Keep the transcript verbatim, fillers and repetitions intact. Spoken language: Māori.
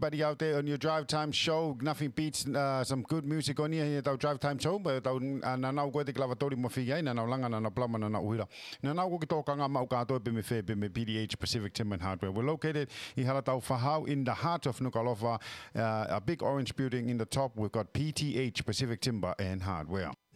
everybody out there on your drive time show. Nothing beats uh, some good music on here. Tau drive time show. Tau na nau koe te klavatori mo whiai, na nau langa, na nau plama, na nau uhira. Na nau koe tō kanga mau kātoe pe me whē pe me P D H Pacific Timber and Hardware. We're located in Haratau Whahau in the heart of Nuku'alofa. Uh, a big orange building in the top. We've got P T H Pacific Timber and Hardware.